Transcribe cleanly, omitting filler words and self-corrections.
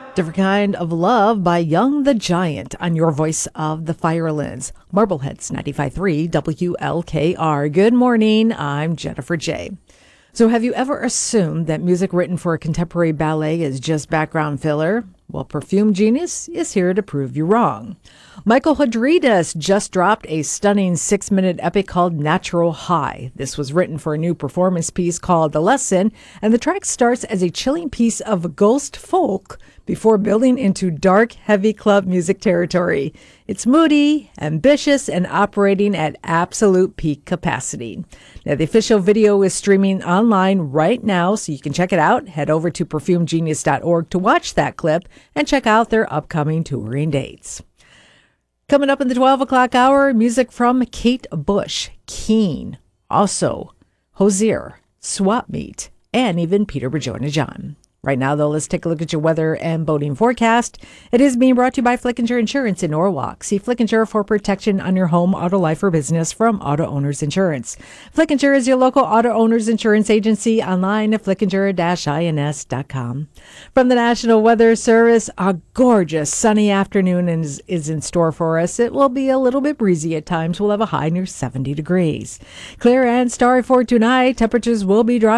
Different Kind of Love by Young the Giant on your Voice of the Firelands. Marbleheads 95.3 WLKR. Good morning. I'm Jennifer J. So have you ever assumed that music written for a contemporary ballet is just background filler? Well, Perfume Genius is here to prove you wrong. Michael Hadridas just dropped a stunning 6-minute epic called Natural High. This was written for a new performance piece called The Lesson, and the track starts as a chilling piece of ghost folk before building into dark, heavy club music territory. It's moody, ambitious, and operating at absolute peak capacity. Now, the official video is streaming online right now, so you can check it out. Head over to perfumegenius.org to watch that clip and check out their upcoming touring dates. Coming up in the 12 o'clock hour, music from Kate Bush, Keen, also Hozier, Swap Meet, and even Peter Bajorna-John. Right now, though, let's take a look at your weather and boating forecast. It is being brought to you by Flickinger Insurance in Norwalk. See Flickinger for protection on your home, auto, life, or business from Auto Owners Insurance. Flickinger is your local auto owners insurance agency online at flickinger-ins.com. From the National Weather Service, a gorgeous sunny afternoon is in store for us. It will be a little bit breezy at times. We'll have a high near 70 degrees. Clear and starry for tonight. Temperatures will be dropping